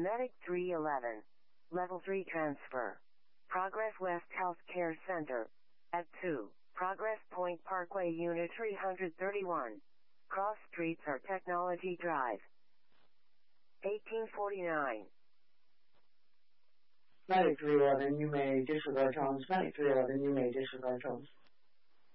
Medic 311. Level 3 transfer. Progress West Healthcare Center. At 2. Progress Point Parkway Unit 331. Cross Streets or Technology Drive. 1849. Medic 311, you may disregard tones. Medic 311, you may disregard tones.